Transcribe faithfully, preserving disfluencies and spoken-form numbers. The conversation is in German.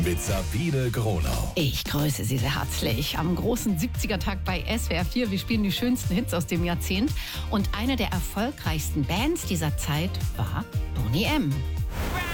mit Sabine Gronau. Ich grüße Sie sehr herzlich am großen siebziger-Tag bei S W R vier. Wir spielen die schönsten Hits aus dem Jahrzehnt. Und eine der erfolgreichsten Bands dieser Zeit war Boney M.